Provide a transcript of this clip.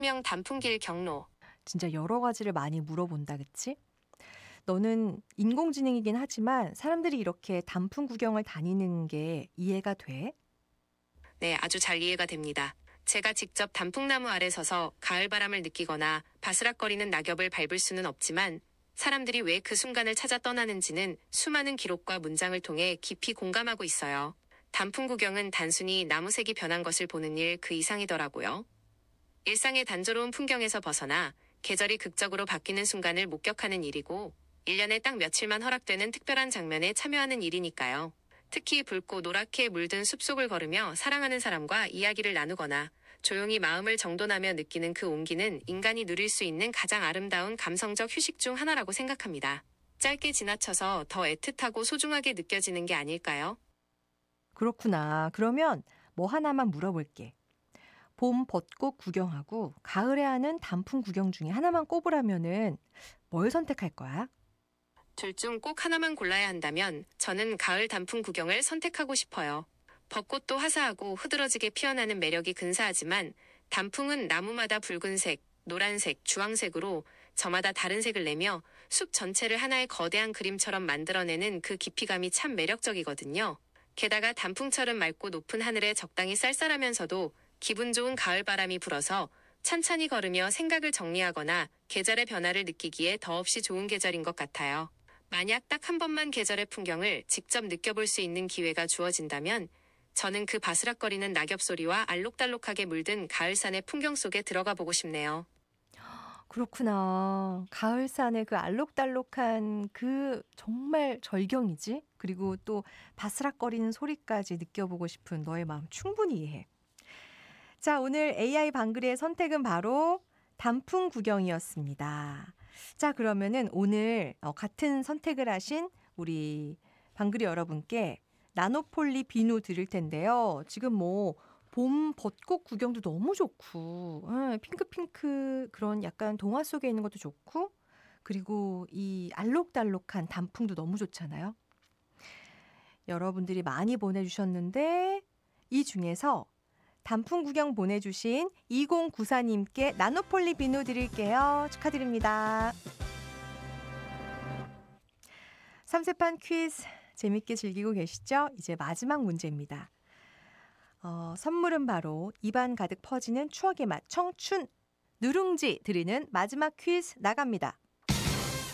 명 단풍길 경로. 진짜 여러 가지를 많이 물어본다, 그치? 너는 인공지능이긴 하지만 사람들이 이렇게 단풍 구경을 다니는 게 이해가 돼? 네, 아주 잘 이해가 됩니다. 제가 직접 단풍나무 아래 서서 가을 바람을 느끼거나 바스락거리는 낙엽을 밟을 수는 없지만 사람들이 왜 그 순간을 찾아 떠나는지는 수많은 기록과 문장을 통해 깊이 공감하고 있어요. 단풍 구경은 단순히 나무색이 변한 것을 보는 일 그 이상이더라고요. 일상의 단조로운 풍경에서 벗어나 계절이 극적으로 바뀌는 순간을 목격하는 일이고 1년에 딱 며칠만 허락되는 특별한 장면에 참여하는 일이니까요. 특히 붉고 노랗게 물든 숲속을 걸으며 사랑하는 사람과 이야기를 나누거나 조용히 마음을 정돈하며 느끼는 그 온기는 인간이 누릴 수 있는 가장 아름다운 감성적 휴식 중 하나라고 생각합니다. 짧게 지나쳐서 더 애틋하고 소중하게 느껴지는 게 아닐까요? 그렇구나. 그러면 뭐 하나만 물어볼게. 봄 벚꽃 구경하고 가을에 하는 단풍 구경 중에 하나만 꼽으라면은 뭘 선택할 거야? 둘 중 꼭 하나만 골라야 한다면 저는 가을 단풍 구경을 선택하고 싶어요. 벚꽃도 화사하고 흐드러지게 피어나는 매력이 근사하지만 단풍은 나무마다 붉은색, 노란색, 주황색으로 저마다 다른 색을 내며 숲 전체를 하나의 거대한 그림처럼 만들어내는 그 깊이감이 참 매력적이거든요. 게다가 단풍처럼 맑고 높은 하늘에 적당히 쌀쌀하면서도 기분 좋은 가을 바람이 불어서 찬찬히 걸으며 생각을 정리하거나 계절의 변화를 느끼기에 더없이 좋은 계절인 것 같아요. 만약 딱 한 번만 계절의 풍경을 직접 느껴볼 수 있는 기회가 주어진다면 저는 그 바스락거리는 낙엽 소리와 알록달록하게 물든 가을산의 풍경 속에 들어가 보고 싶네요. 그렇구나. 가을산의 그 알록달록한 그 정말 절경이지? 그리고 또 바스락거리는 소리까지 느껴보고 싶은 너의 마음 충분히 이해해. 자, 오늘 AI 방글이의 선택은 바로 단풍 구경이었습니다. 자, 그러면은 오늘 같은 선택을 하신 우리 방글이 여러분께 나노폴리 비누 드릴 텐데요. 지금 뭐 봄 벚꽃 구경도 너무 좋고 핑크핑크 그런 약간 동화 속에 있는 것도 좋고 그리고 이 알록달록한 단풍도 너무 좋잖아요. 여러분들이 많이 보내주셨는데 이 중에서 단풍 구경 보내주신 2094님께 나노폴리 비누 드릴게요. 축하드립니다. 삼세판 퀴즈 재밌게 즐기고 계시죠? 이제 마지막 문제입니다. 선물은 바로 입안 가득 퍼지는 추억의 맛 청춘 누룽지 드리는 마지막 퀴즈 나갑니다.